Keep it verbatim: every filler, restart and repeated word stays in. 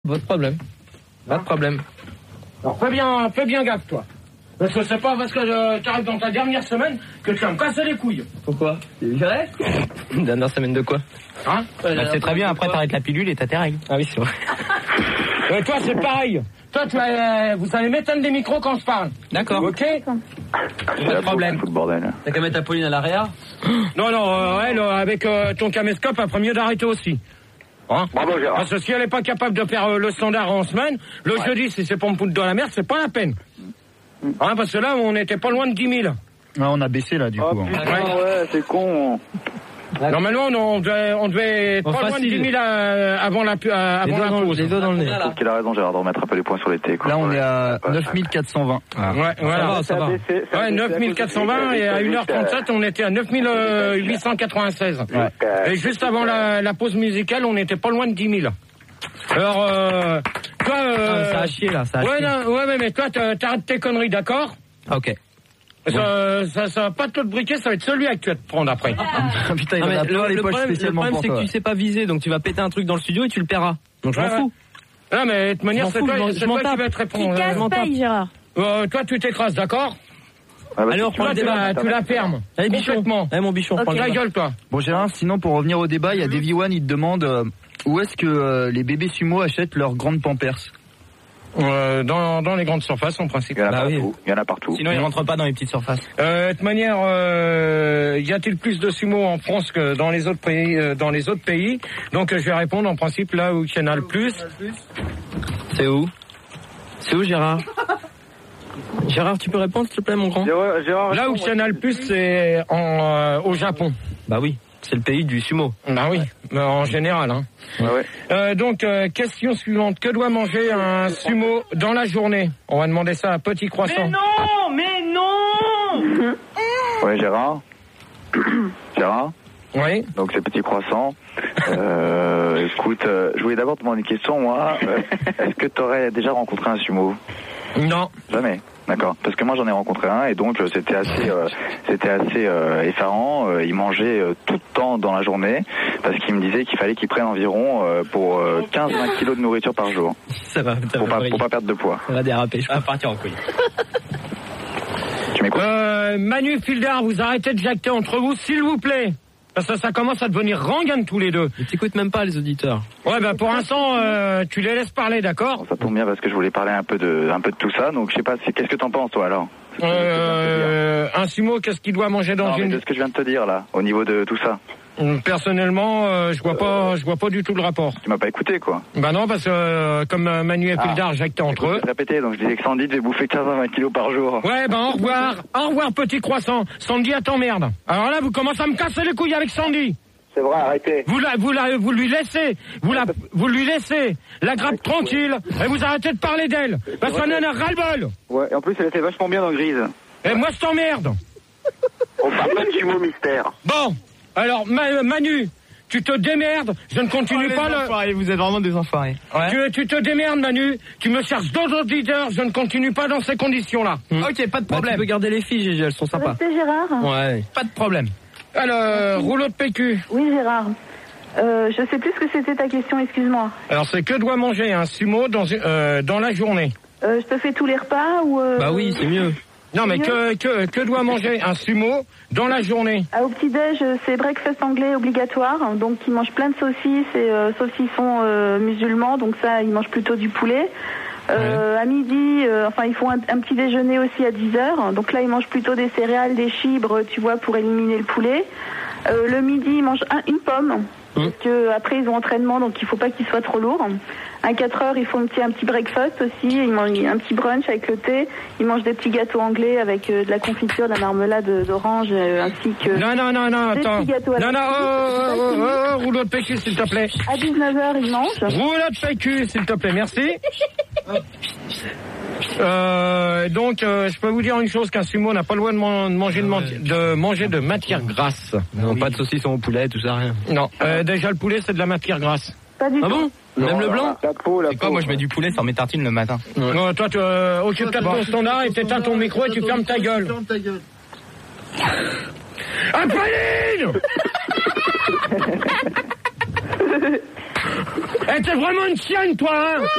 Votre problème. Pas de problème. Alors fais bien, fais bien gaffe, toi. Parce que c'est pas parce que tu arrives dans ta dernière semaine que tu vas me casser les couilles. Pourquoi? J'arrête. Dernière semaine de quoi? Hein? Bah, c'est très bien, après t'arrêtes la pilule et t'as tes règles. Ah oui, c'est vrai. Et toi, c'est pareil. Toi, tu vas, vous allez m'éteindre des micros quand je parle. D'accord. Ok? Pas de problème. T'as qu'à mettre Apolline à l'arrière? Non, non, euh, elle, euh, avec euh, ton caméscope, après mieux d'arrêter aussi. Hein? Bravo, Gérard. Parce que si elle n'est pas capable de faire euh, le standard en semaine, le ouais. jeudi, si c'est pour me foutre dans la merde, c'est pas la peine. Hein, parce que là, on était pas loin de dix mille. Ah, on a baissé là, du oh, coup. Putain, ouais, ouais c'est con. Normalement, on devait, on devait être oh, pas facile. loin de dix mille à, avant la, à, avant la pause. Les doigts dans le nez. Je trouve qu'il a raison, Gérard, de remettre un peu les points sur les T. Là, on est à neuf mille quatre cent vingt. Ah. Ouais, voilà. Ça va, ça va. Baissé, ça ouais, neuf mille quatre cent vingt et à une heure trente-sept, on était à neuf mille huit cent quatre-vingt-seize. Ouais. Et juste avant la, la pause musicale, on était pas loin de dix mille. Alors, euh, toi, euh, ah, ça a chié là, ça a ouais, chié. Non, ouais, mais toi, t'arrêtes tes conneries, d'accord? Ok. Ça, ouais. ça, ça va pas te briquer, ça va être celui que tu vas te prendre après. Ah. Putain, il ah, va le, les le poches problème, spécialement le problème pour c'est toi. que tu sais pas viser, donc tu vas péter un truc dans le studio et tu le paieras. Donc je m'en ouais, fous. Ouais. Non, mais de toute manière, c'est toi, c'est toi qui vas te répondre. Qui casse paye, Gérard. Euh, toi, tu t'écrases, d'accord? Ah bah, allez, on reprend le débat. Tu la fermes. Allez, bichon. Allez, mon bichon. Prends ta gueule, toi. Bon, Gérard, sinon, pour revenir au débat, il y a Davy One, il te demande euh, où est-ce que euh, les bébés sumo achètent leurs grandes pampers? Euh, dans, dans les grandes surfaces, en principe. Il y en a bah partout. Oui. Il y en a partout. Sinon, ils ne rentrent pas dans les petites surfaces. Euh, de toute manière, euh, y a-t-il plus de sumo en France que dans les autres pays, euh, dans les autres pays? Donc, euh, je vais répondre en principe là où il y en a le plus. C'est où? C'est où, Gérard? Gérard, tu peux répondre, s'il te plaît, mon grand? Gérard, Gérard, là où il y en a le plus, c'est en, euh, au Japon. Bah oui. C'est le pays du sumo. Bah oui, mais en général. Hein. Ouais, ouais. Euh, donc, euh, question suivante. Que doit manger un sumo dans la journée? On va demander ça à Petit Croissant. Mais non, mais non. Ouais, Gérard. Gérard. Oui. Donc, c'est Petit Croissant. Euh, écoute, euh, je voulais d'abord te demander une question, moi. Euh, est-ce que tu aurais déjà rencontré un sumo? Non. Jamais. D'accord. Parce que moi j'en ai rencontré un et donc c'était assez, euh, c'était assez euh, effarant. Euh, il mangeait euh, tout le temps dans la journée parce qu'il me disait qu'il fallait qu'il prenne environ euh, pour euh, quinze à vingt kilos de nourriture par jour. Ça va. Ça pour va pas, pour pas perdre de poids. Ça va déraper. Je vais partir en couille. Tu m'écoutes? Euh, Manu Fildar, vous arrêtez de jacter entre vous, s'il vous plaît. Parce que ça commence à devenir rengaine tous les deux. Mais t'écoutes même pas les auditeurs. Ouais, bah pour l'instant, euh, tu les laisses parler, d'accord? Bon, ça tombe bien parce que je voulais parler un peu de, un peu de tout ça. Donc je sais pas, c'est, qu'est-ce que t'en penses toi alors? Euh, un sumo, qu'est-ce qu'il doit manger dans non, une... mais de ce que je viens de te dire là, au niveau de tout ça. Personnellement, euh, je vois pas, je vois pas du tout le rapport. Tu m'as pas écouté quoi? Bah non, parce que euh, comme euh, Manu et Fildar ah, jactaient entre eux. Je vais répéter, donc je disais que Sandy devait bouffer quinze à vingt kilos par jour. Ouais, bah au revoir, au revoir Petit Croissant. Sandy, elle t'emmerde. Alors là, vous commencez à me casser les couilles avec Sandy. C'est vrai, arrêtez. Vous la, vous la, vous lui laissez, vous la, vous lui laissez la grappe tranquille et vous arrêtez de parler d'elle. Parce qu'on en a ras-le-bol. Ouais, et en plus elle était vachement bien dans Grise. Et moi je t'emmerde. On parle pas de jumeau mystère. Bon, alors Ma, Manu, tu te démerdes, je ne continue oh, pas le... Enfoirés, vous êtes vraiment des enfoirés. Ouais. Tu, tu te démerdes Manu, tu me cherches d'autres auditeurs, je ne continue pas dans ces conditions-là. Mmh. Ok, pas de problème. Bah, tu peux garder les filles, Gégé, elles sont sympas. Restez Gérard. Ouais. Pas de problème. Alors, rouleau de P Q. Oui, Gérard. Euh, je sais plus ce que c'était ta question, excuse-moi. Alors, c'est que doit manger un sumo dans, euh, dans la journée? Euh, je te fais tous les repas ou... Euh... Bah oui, c'est mieux. Non, mais que, que, que doit manger un sumo dans la journée? Ah, au petit-déj, c'est breakfast anglais obligatoire. Donc, ils mangent plein de saucisses et euh, saucissons euh, musulmans. Donc ça, ils mangent plutôt du poulet. Euh, ouais. À midi, euh, enfin, ils font un, un petit déjeuner aussi à dix heures. Donc là, ils mangent plutôt des céréales, des fibres, tu vois, pour éliminer le poulet. Euh, le midi, ils mangent un, une pomme. Parce que après ils ont entraînement, donc il faut pas qu'ils soient trop lourds. À quatre heures, ils font un petit, un petit breakfast aussi. Ils mangent un petit brunch avec le thé. Ils mangent des petits gâteaux anglais avec euh, de la confiture, de la marmelade d'orange, euh, ainsi que... Non, non, non, non, des attends. petits gâteaux à non, la non, oh, oh, oh, oh, oh, rouleau de P Q, s'il te plaît. À dix-neuf heures, ils mangent. Rouleau de P Q, s'il te plaît, merci. Euh, donc, euh, je peux vous dire une chose, qu'un sumo n'a pas le droit de, man- de manger de, man- de manger de matière grasse. Non, oui. Pas de saucisson au poulet, tout ça, rien. Non, euh, déjà le poulet, c'est de la matière grasse. Pas du ah tout. Bon non, même le blanc? La peau, la C'est quoi, peau, moi je mets du poulet sur mes tartines le matin. Ouais. Non, toi, tu euh, occupe-toi de ton standard et t'éteins ton micro et tu fermes ta gueule. Ferme ta gueule. Apolline. Eh, t'es vraiment une chienne, toi, hein.